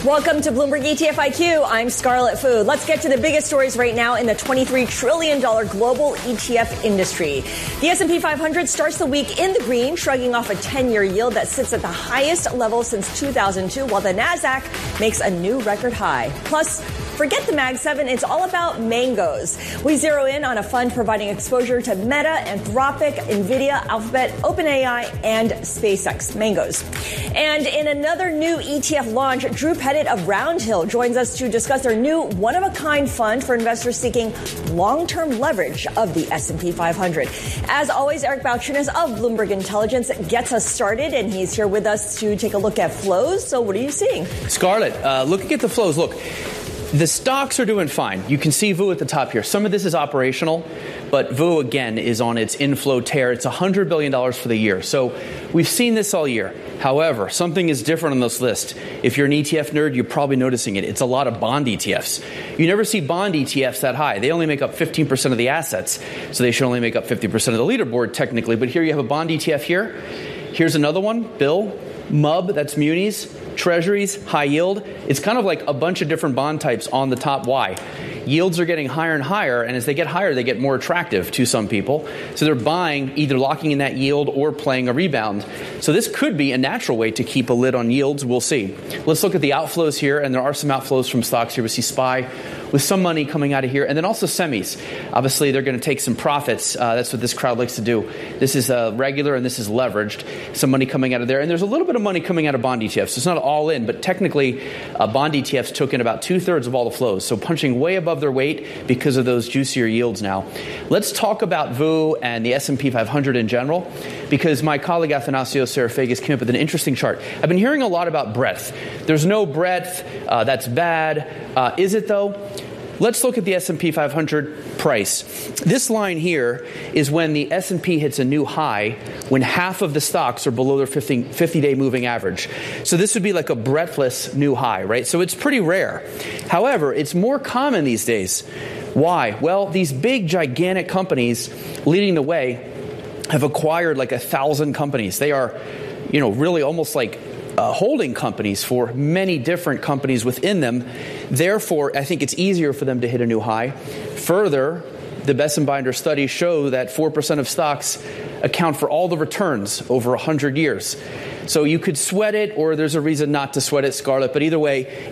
Welcome to Bloomberg ETF IQ. I'm Scarlett Fu. Let's get to the biggest stories right now in the $23 trillion global ETF industry. The S&P 500 starts the week in the green, shrugging off a 10-year yield that sits at the highest level since 2002, while the NASDAQ makes a new record high. Plus, forget the Mag 7, it's all about mangoes. We zero in on a fund providing exposure to Meta, Anthropic, NVIDIA, Alphabet, OpenAI, and SpaceX. Mangoes. And in another new ETF launch, Drew Pettit of Roundhill joins us to discuss their new one-of-a-kind fund for investors seeking long-term leverage of the S&P 500. As always, Eric Balchunas of Bloomberg Intelligence gets us started, and he's here with us to take a look at flows. So what are you seeing? Scarlett, looking at the flows, look, the stocks are doing fine. You can see VU at the top here. Some of this is operational, but VU, again, is on its inflow tear. It's $100 billion for the year. So we've seen this all year. However, something is different on this list. If you're an ETF nerd, you're probably noticing it. It's a lot of bond ETFs. You never see bond ETFs that high. They only make up 15% of the assets, so they should only make up 50% of the leaderboard technically. But here you have a bond ETF here. Here's another one, Bill, MUB, that's munis, treasuries, high yield. It's kind of like a bunch of different bond types on the top. Why? Yields are getting higher and higher, and as they get higher, they get more attractive to some people. So they're buying, either locking in that yield or playing a rebound. So this could be a natural way to keep a lid on yields. We'll see. Let's look at the outflows here, and there are some outflows from stocks here. We see SPY with some money coming out of here, and then also semis. Obviously, they're going to take some profits. That's what this crowd likes to do. This is regular, and this is leveraged. Some money coming out of there, and there's a little bit of money coming out of bond ETFs. So it's not all in, but technically, bond ETFs took in about 2/3 of all the flows. So punching way above their weight because of those juicier yields now. Let's talk about VU and the S&P 500 in general, because my colleague Athanasios Serifagis came up with an interesting chart. I've been hearing a lot about breadth. There's no breadth. That's bad. Is it, though? Let's look at the S&P 500 price. This line here is when the S&P hits a new high, when half of the stocks are below their 50-day moving average. So this would be like a breadthless new high, right? So it's pretty rare. However, it's more common these days. Why? Well, these big, gigantic companies leading the way have acquired like 1,000 companies. They are, really almost like holding companies for many different companies within them. Therefore, I think it's easier for them to hit a new high. Further, the Best Binder studies show that 4% of stocks account for all the returns over 100 years. So you could sweat it, or there's a reason not to sweat it, Scarlett. But either way,